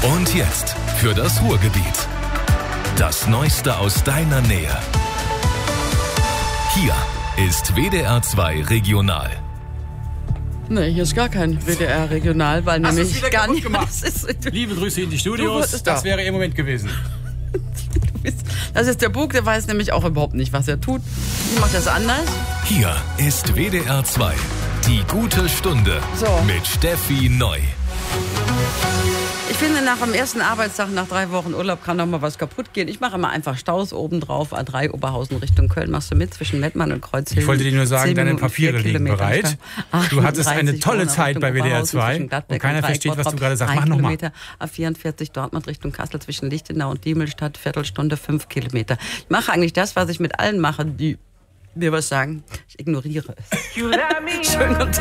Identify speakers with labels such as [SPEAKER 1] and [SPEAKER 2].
[SPEAKER 1] Und jetzt für das Ruhrgebiet. Das Neueste aus deiner Nähe. Hier ist WDR 2 Regional.
[SPEAKER 2] Nee, hier ist gar kein WDR Regional, weil
[SPEAKER 3] Hast
[SPEAKER 2] nämlich
[SPEAKER 3] du's wieder
[SPEAKER 2] gar
[SPEAKER 3] kaputt
[SPEAKER 2] nicht
[SPEAKER 3] gemacht?
[SPEAKER 2] Liebe
[SPEAKER 3] Liebe Grüße in die Studios. Das wäre ihr Moment gewesen.
[SPEAKER 2] Das ist der Bug, der weiß nämlich auch überhaupt nicht, was er tut. Ich mache das anders.
[SPEAKER 1] Hier ist WDR 2. Die gute Stunde
[SPEAKER 2] So.
[SPEAKER 1] mit Steffi Neu.
[SPEAKER 2] Ich finde, nach dem ersten Arbeitstag, nach 3 Wochen Urlaub, kann noch mal was kaputt gehen. Ich mache immer einfach Staus oben drauf, A3 Oberhausen Richtung Köln. Machst du mit zwischen Mettmann und Kreuzhilden?
[SPEAKER 3] Ich wollte dir nur sagen,
[SPEAKER 2] 10
[SPEAKER 3] deine
[SPEAKER 2] Minuten,
[SPEAKER 3] Papiere
[SPEAKER 2] 4
[SPEAKER 3] liegen
[SPEAKER 2] Kilometer
[SPEAKER 3] bereit. Du hattest eine tolle Zeit bei WDR 2 und keiner versteht, was du gerade sagst. Mach nochmal.
[SPEAKER 2] A44 Dortmund Richtung Kassel zwischen Lichtenau und Diemelstadt, Viertelstunde, 5 Kilometer. Ich mache eigentlich das, was ich mit allen mache, die mir was sagen. Ich ignoriere es. Schönen